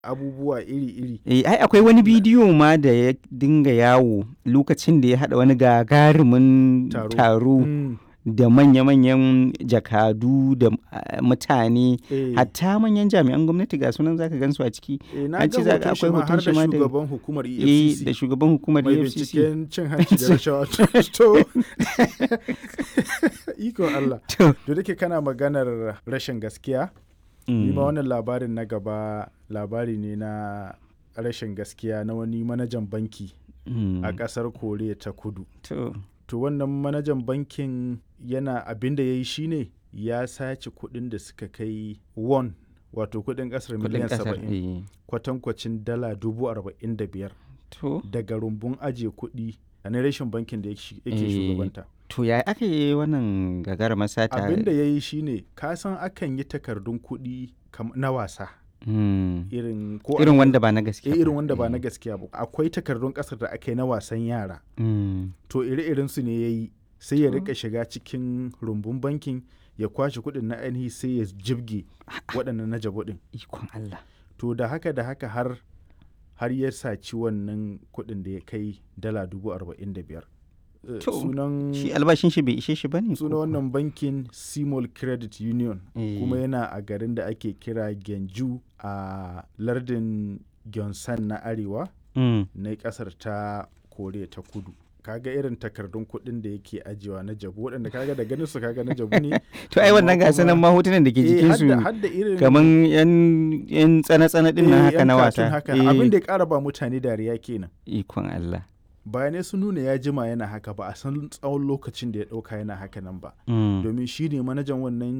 abubuwa iri-iri. ai akwai wani bidiyo ma da ya dinga yawo lokacin da ya haɗa wani gagarumin taro da manya-manyan jakadu da mutane hatta manyan jami'an gwamnati ga sunan zaka gansu a ciki. Na ga akwai hoton shi ma da shugaban hukumar EFCC. Da shugaban hukumar mai EFCC. binciken cin hanci da rashawa. To iko Allah. To dake kana maganar rashin gaskiya. Ni ma wannan labarin na gaba labari ne na rashin gaskiya na wani manajan banki a ƙasar Koriya ta Kudu. To wannan manajan bankin yana abin da ya yi shine ya sace kuɗin da suka kai won wato kuɗin ƙasar miliyan 70 kwatankwacin dala 45,000 daga rumbun ajiye kuɗi a na rashin bankin da yake shugabanta. To ya aka yi wannan gagarumar sata? Abin da ya yi shine kasan akan yi takardun kuɗi na wasa. Irin wanda ba na gaskiya irin wanda ba na gaskiya ba. Akwai takardun ƙasar da aka yi na wasan yara. To ire-iren su ne ya yi sai ya rika shiga cikin rumbun bankin ya kwashe kuɗin na ainihi sai ya jibge waɗannan na jabo ɗin. Ikon Allah. To da haka har ya saci wannan kuɗin da ya kai dala 45,000. Sunan shi albashin shi bai ishe shi bane. Sunan wannan bankin Simol Credit Union kuma yana a garin da ake kira Gyeongju a lardin Gyeongsan na arewa na kasar ta Koriya ta Kudu. Kaga irin takardun kuɗin da yake ajiyewa na jabu waɗanda kaga da ganin su kaga na jabu ne. To ai wannan gasa nan ma hotunan da ke jikin su kaman yan tsana-tsana din nan haka na wata. Abin da ya ƙara ba mutane dariya kenan. Ikon Allah. Bayanai sun nuna ya jima yana haka ba a san tsawon lokacin da ya ɗauka yana haka nan ba. Domin shi ne manajan wannan